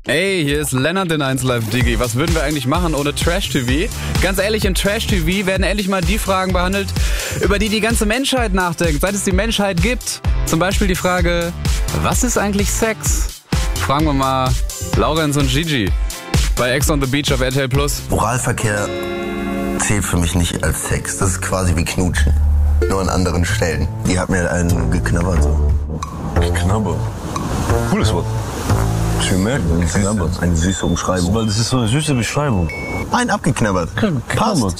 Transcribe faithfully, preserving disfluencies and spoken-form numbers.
Ey, hier ist Lennart in eins Live Digi. Was würden wir eigentlich machen ohne Trash-T V? Ganz ehrlich, in Trash-T V werden endlich mal die Fragen behandelt, über die die ganze Menschheit nachdenkt, seit es die Menschheit gibt. Zum Beispiel die Frage, was ist eigentlich Sex? Fragen wir mal Laurenz und Gigi bei Ex on the Beach auf R T L Plus. Oralverkehr zählt für mich nicht als Sex. Das ist quasi wie Knutschen. Nur an anderen Stellen. Die hat mir einen geknabbert so. Geknabbert? Cooles Wort. Schön merken, geknabbert. Eine süße Umschreibung. Weil das ist so eine süße Beschreibung. Ein abgeknabbert. Geknabbert.